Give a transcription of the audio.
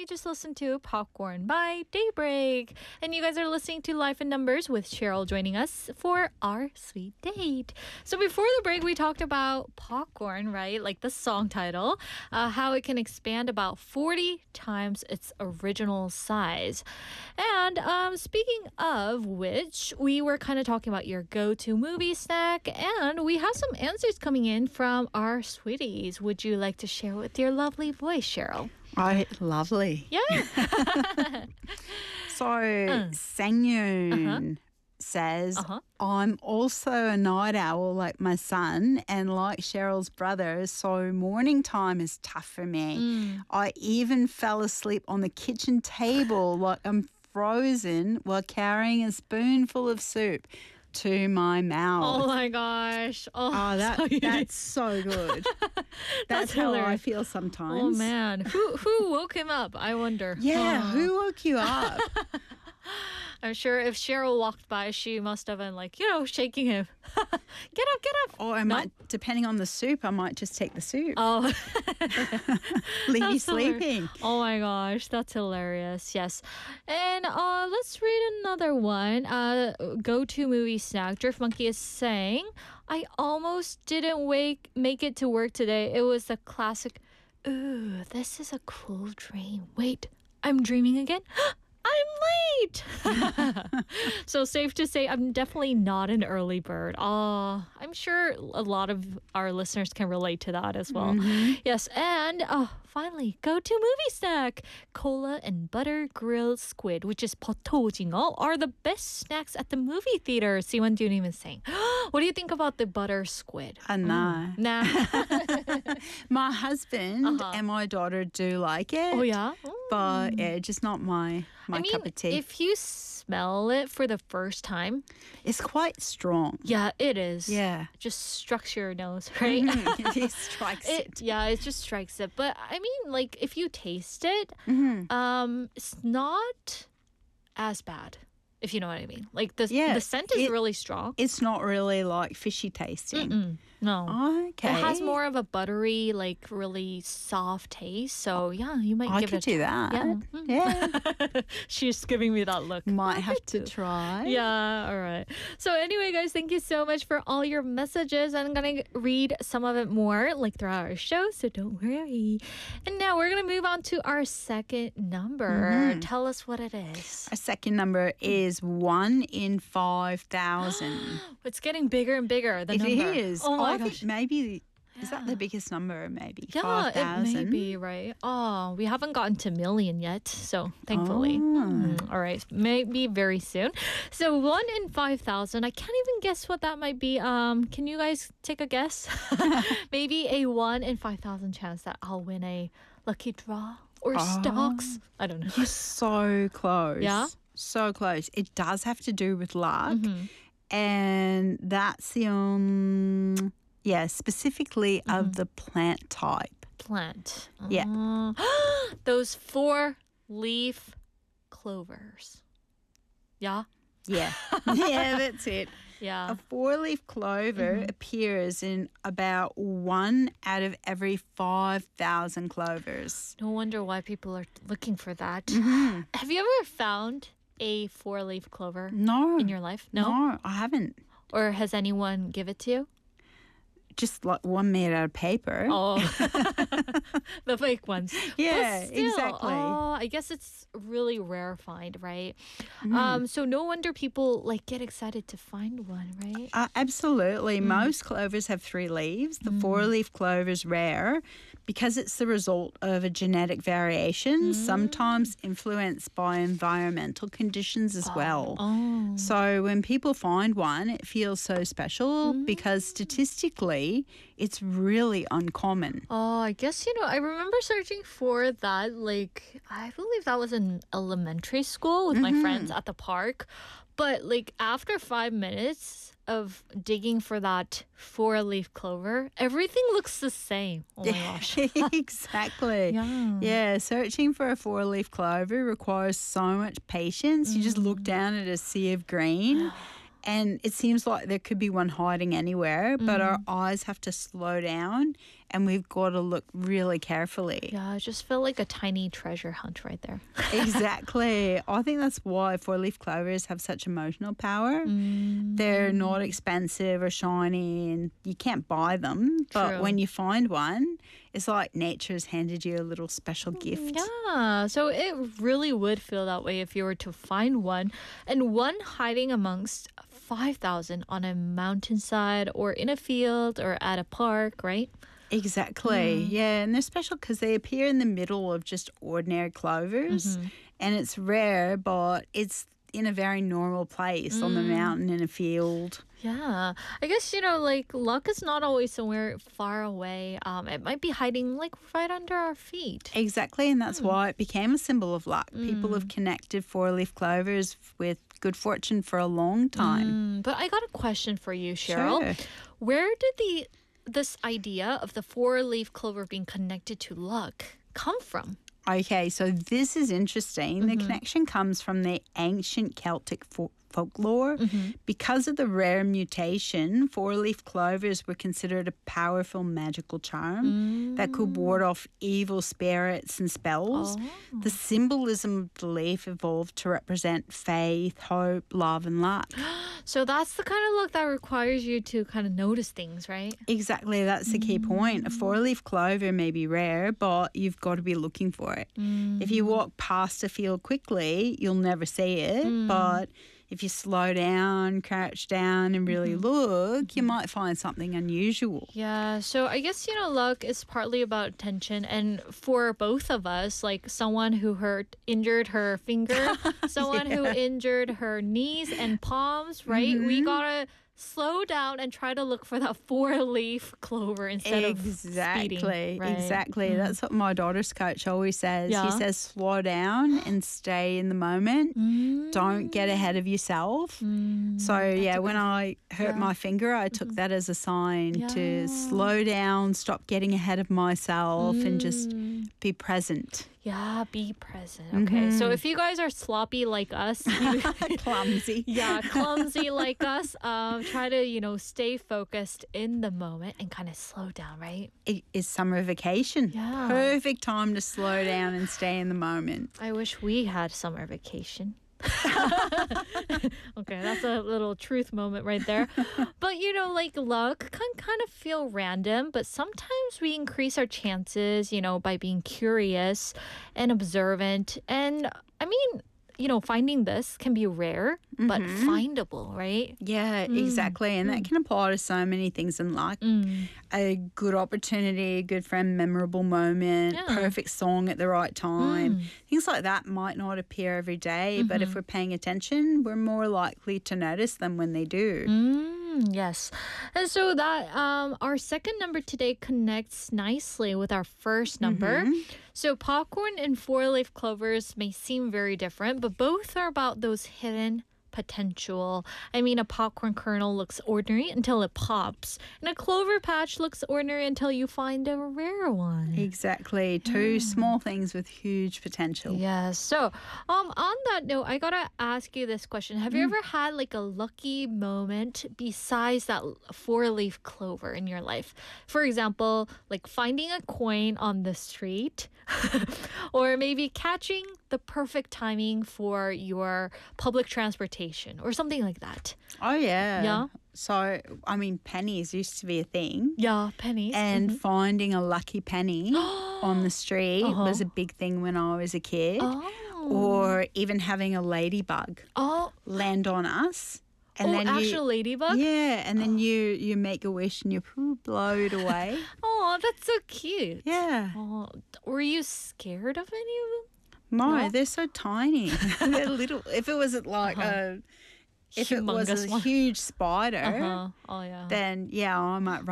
you just listened to Popcorn by Daybreak. And you guys are listening to Life in Numbers with Cheryl joining us for our sweet date. So before the break, we talked about popcorn, right? Like the song title, how it can expand about 40 times its original size. And speaking of which, we were kind of talking about your go-to movie snack, and we have some answers coming in from our sweeties. Would you like to share with your lovely voice, Cheryl? Oh, lovely. Yeah. So, Sangyun says, I'm also a night owl like my son and like Cheryl's brother, so morning time is tough for me. I even fell asleep on the kitchen table like I'm frozen while carrying a spoonful of soup to my mouth. Oh my gosh. Oh, that's so good. That's how hilarious. I feel sometimes. Oh man. Who woke him up? I wonder. Yeah, who woke you up? I'm sure if Cheryl walked by, she must have been like, shaking him. Get up, get up. Or I might, depending on the soup, I might just take the soup. Oh. Leave you That's hilarious. sleeping. Oh my gosh, that's hilarious. Yes. And let's read another one. Go-to movie snack. Drift Monkey is saying, I almost didn't make it to work today. It was the classic, ooh, this is a cool dream. Wait, I'm dreaming again? I'm late. So safe to say I'm definitely not an early bird. I'm sure a lot of our listeners can relate to that as well. Yes, and finally, go-to movie snack. Cola and butter grilled squid, which is 버터오징어, are the best snacks at the movie theater. Siwan Dunim is saying. What do you think about the butter squid? No. Nah. My husband and my daughter do like it. Oh, yeah? But yeah, just not my cup of tea. If you smell it for the first time, it's quite strong. yeah, it is. Yeah. It just strikes your nose, right? It strikes it. Yeah, it just strikes it. But I mean, like, if you taste it, it's not as bad, if you know what I mean. Like, the scent is really strong. It's not really like fishy tasting. No. Okay. It has more of a buttery, like, really soft taste. So, yeah, you might I give could it do that. Yeah. She's giving me that look. Might have to try. Yeah, all right. So anyway, guys, thank you so much for all your messages. I'm going to read some of it more like throughout our show, so don't worry. And now we're going to move on to our second number. Tell us what it is. Our second number is 1 in 5,000. It's getting bigger and bigger, the It number. is. Oh my I think gosh. maybe, is that the biggest number? Maybe Yeah, 5,000? it may be, right? Oh, we haven't gotten to million yet, so thankfully. All right, maybe very soon. So 1 in 5,000, I can't even guess what that might be. Can you guys take a guess? Maybe a 1 in 5,000 chance that I'll win a lucky draw or stocks. I don't know. You're so close. Yeah? So close. It does have to do with luck. And that's the specifically of the plant type. Plant. Yeah. Those 4-leaf clovers. Yeah? Yeah. Yeah, that's it. Yeah. A 4-leaf clover appears in about 1 out of every 5,000 clovers. No wonder why people are looking for that. Have you ever found a 4-leaf clover No. in your life? No, I haven't. Or has anyone give it to you? Just like one made out of paper. Oh, the fake ones. Yeah, But still, exactly. Oh, I guess it's really rarefied, right? So no wonder people like get excited to find one, right? Absolutely. Most clovers have 3 leaves. The 4-leaf clover is rare because it's the result of a genetic variation, sometimes influenced by environmental conditions as well. Oh. So when people find one, it feels so special because statistically, it's really uncommon. Oh, I guess, I remember searching for that, like, I believe that was in elementary school with my friends at the park. But, like, after 5 minutes of digging for that 4-leaf clover, everything looks the same. Oh, my gosh. Exactly. Yeah, searching for a 4-leaf clover requires so much patience. You just look down at a sea of green And it seems like there could be one hiding anywhere, but our eyes have to slow down and we've got to look really carefully. Yeah, I just feel like a tiny treasure hunt right there. Exactly. I think that's why four-leaf clovers have such emotional power. They're not expensive or shiny and you can't buy them. But when you find one, it's like nature's handed you a little special gift. Yeah, so it really would feel that way if you were to find one. And one hiding amongst 5,000 on a mountainside or in a field or at a park, right? Exactly. Yeah, and they're special because they appear in the middle of just ordinary clovers. And it's rare, but it's in a very normal place on the mountain in a field. Yeah, I guess, like luck is not always somewhere far away. It might be hiding like right under our feet. Exactly, and that's why it became a symbol of luck. People have connected four-leaf clovers with good fortune for a long time. But I got a question for you, Cheryl. Sure. Where did this idea of the four-leaf clover being connected to luck come from? Okay, so this is interesting. The connection comes from the ancient Celtic folklore. Because of the rare mutation, four-leaf clovers were considered a powerful magical charm that could ward off evil spirits and spells. The symbolism of the leaf evolved to represent faith, hope, love, and luck. So that's the kind of luck that requires you to kind of notice things, right? Exactly, that's the key point. A four-leaf clover may be rare, but you've got to be looking for it. If you walk past a field quickly, you'll never see it, but if you slow down, crouch down and really look, you might find something unusual. Yeah, so I guess, luck is partly about attention. And for both of us, like someone who injured her finger, someone who injured her knees and palms, right? We gotta slow down and try to look for that four-leaf clover instead of speeding. Right? Exactly. That's what my daughter's coach always says. He says, slow down and stay in the moment. Don't get ahead of yourself. So, when I hurt my finger, I took that as a sign to slow down, stop getting ahead of myself and just be present. Yeah, be present. Okay, so if you guys are sloppy like us, clumsy. Yeah, clumsy like us, try to, stay focused in the moment and kind of slow down, right? It is summer vacation. Yeah. Perfect time to slow down and stay in the moment. I wish we had summer vacation. Okay, that's a little truth moment right there. But like luck can kind of feel random, but sometimes we increase our chances, by being curious and observant. And I mean, finding this can be rare, but findable, right? Yeah, exactly. And that can apply to so many things in life. A good opportunity, a good friend, memorable moment, perfect song at the right time. Things like that might not appear every day, but if we're paying attention, we're more likely to notice them when they do. Yes. And so that our second number today connects nicely with our first number. So popcorn and four-leaf clovers may seem very different, but both are about those hidden potential. I mean, a popcorn kernel looks ordinary until it pops, and a clover patch looks ordinary until you find a rare one. Exactly. Two small things with huge potential. Yes. So, on that note, I gotta ask you this question: have you ever had like a lucky moment besides that four-leaf clover in your life? For example, like finding a coin on the street, or maybe catching the perfect timing for your public transportation or something like that. Oh, yeah. Yeah. So, I mean, pennies used to be a thing. Yeah, pennies. And finding a lucky penny on the street was a big thing when I was a kid. Or even having a ladybug land on us. And then actual ladybug? Yeah, and then you make a wish and you blow it away. Oh, that's so cute. Yeah. Oh, were you scared of any of them? No, they're so tiny. They're little. If it was like if it was a huge spider, Oh, yeah. then I might